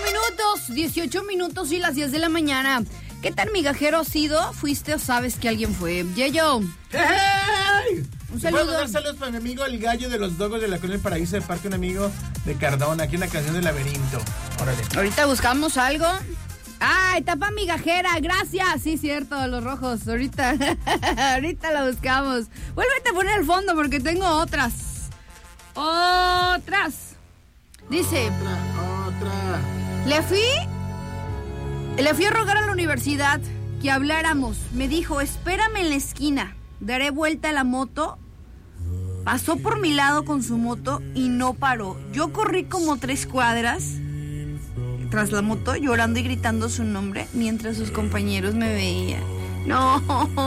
18 minutos y las 10 de la mañana. ¿Qué tan migajero has sido? ¿Fuiste o sabes que alguien fue? Yeyo. ¡Hey! Un saludo. Puedo mandar saludos para mi amigo el gallo de los dogos de la Colonia del Paraíso, de parte de un amigo de Cardona, aquí en la canción del laberinto. Órale. Ahorita buscamos algo. ¡Ah, etapa migajera! ¡Gracias! Sí, cierto, los rojos. Ahorita la buscamos. Vuélvete a poner el fondo porque tengo otras. Dice... Otra. Le fui a rogar a la universidad que habláramos. Me dijo, espérame en la esquina. Daré vuelta a la moto. Pasó por mi lado con su moto y no paró. Yo corrí como 3 cuadras tras la moto, llorando y gritando su nombre mientras sus compañeros me veían. No.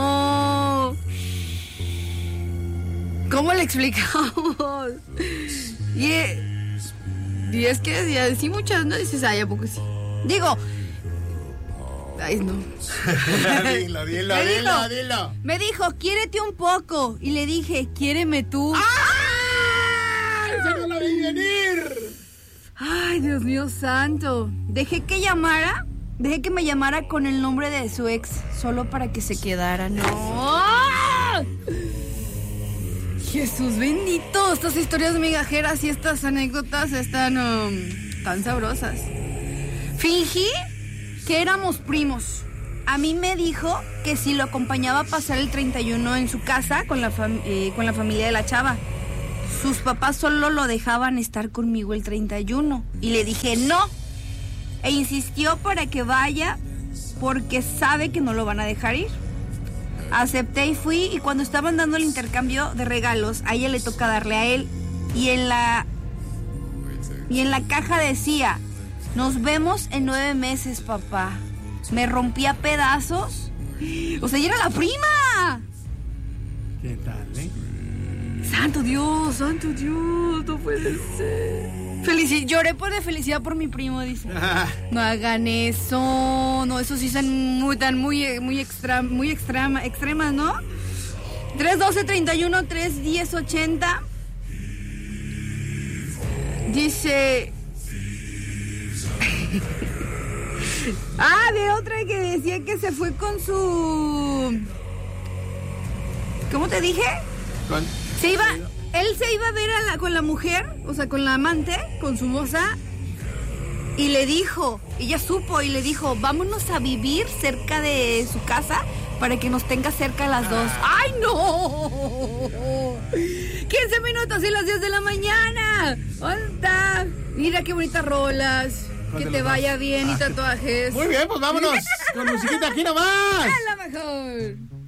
¿Cómo le explicamos? Y es que sí muchas, ¿no? Dices, ay, ¿a poco sí? Digo... Ay, no. Dilo. Me dijo, quiérete un poco. Y le dije, quiéreme tú. ¡Ah! ¡Eso no lo vi venir! Ay, Dios mío santo. Dejé que me llamara con el nombre de su ex, solo para que se quedara. ¡No! Jesús bendito. Estas historias migajeras y estas anécdotas están tan sabrosas. Fingí que éramos primos. A mí me dijo que si lo acompañaba a pasar el 31 en su casa con la familia de la chava. Sus papás solo lo dejaban estar conmigo el 31. Y le dije no. E insistió para que vaya porque sabe que no lo van a dejar ir. Acepté y fui, y cuando estaban dando el intercambio de regalos, a ella le toca darle a él. Y en la caja decía... Nos vemos en 9 meses, papá. Me rompí a pedazos. O sea, ella era la prima. ¿Qué tal, Santo Dios, no puede ser. Lloré de felicidad por mi primo, dice. No hagan eso. No, eso sí son muy extremas, ¿no? 312-31-310-80. Dice... de otra que decía que se fue con su... ¿Cómo te dije? Él se iba a ver con la mujer, o sea, con la amante, con su moza, y le dijo, ella supo y le dijo, vámonos a vivir cerca de su casa para que nos tenga cerca a las 2. ¡Ay, no! 15 minutos y las 10 de la mañana. ¡Onda! Mira qué bonitas rolas. Que te vaya bien y tatuajes. Muy bien, pues vámonos con musiquita aquí nomás. ¡A la mejor!